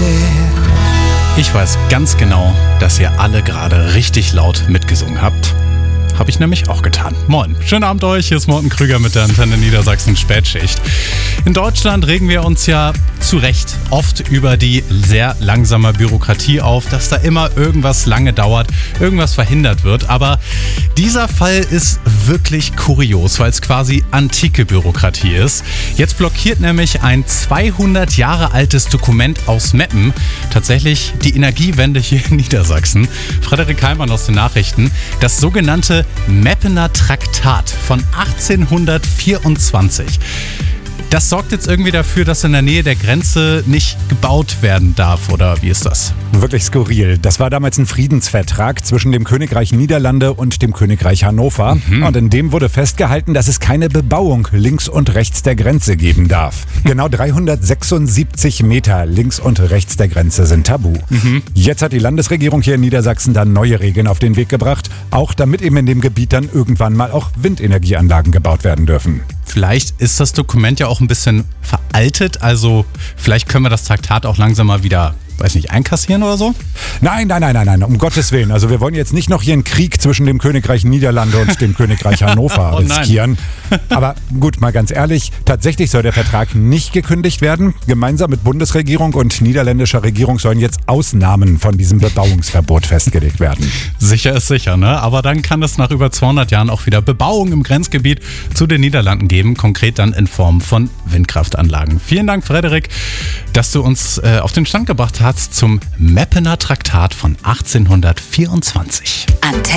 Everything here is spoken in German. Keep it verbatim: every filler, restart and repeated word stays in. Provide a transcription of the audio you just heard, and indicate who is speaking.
Speaker 1: Ich weiß ganz genau, dass ihr alle gerade richtig laut mitgesungen habt. Habe ich nämlich auch getan. Moin, schönen Abend euch, hier ist Morten Krüger mit der Antenne Niedersachsen Spätschicht. In Deutschland regen wir uns ja zu Recht oft über die sehr langsame Bürokratie auf, dass da immer irgendwas lange dauert, irgendwas verhindert wird. Aber dieser Fall ist wirklich kurios, weil es quasi antike Bürokratie ist. Jetzt blockiert nämlich ein zweihundert Jahre altes Dokument aus Meppen tatsächlich die Energiewende hier in Niedersachsen. Frederik Heimann aus den Nachrichten. Das sogenannte Meppener Traktat von achtzehnhundertvierundzwanzig. Das sorgt jetzt irgendwie dafür, dass in der Nähe der Grenze nicht gebaut werden darf, oder wie ist das?
Speaker 2: Wirklich skurril. Das war damals ein Friedensvertrag zwischen dem Königreich Niederlande und dem Königreich Hannover. Mhm. Und in dem wurde festgehalten, dass es keine Bebauung links und rechts der Grenze geben darf. Genau dreihundertsechsundsiebzig Meter links und rechts der Grenze sind tabu. Mhm. Jetzt hat die Landesregierung hier in Niedersachsen dann neue Regeln auf den Weg gebracht, auch damit eben in dem Gebiet dann irgendwann mal auch Windenergieanlagen gebaut werden dürfen.
Speaker 1: Vielleicht ist das Dokument ja auch ein bisschen veraltet, also vielleicht können wir das Traktat auch langsam mal wieder, weiß nicht, einkassieren oder so?
Speaker 2: Nein, nein, nein, nein, nein, um Gottes Willen. Also wir wollen jetzt nicht noch hier einen Krieg zwischen dem Königreich Niederlande und dem Königreich Hannover
Speaker 1: oh
Speaker 2: riskieren. Aber gut, mal ganz ehrlich, tatsächlich soll der Vertrag nicht gekündigt werden. Gemeinsam mit Bundesregierung und niederländischer Regierung sollen jetzt Ausnahmen von diesem Bebauungsverbot festgelegt werden.
Speaker 1: Sicher ist sicher, ne? Aber dann kann es nach über zweihundert Jahren auch wieder Bebauung im Grenzgebiet zu den Niederlanden geben, konkret dann in Form von Windkraftanlagen. Vielen Dank, Frederik, dass du uns äh, auf den Stand gebracht hast zum Meppener Traktat von achtzehnhundertvierundzwanzig.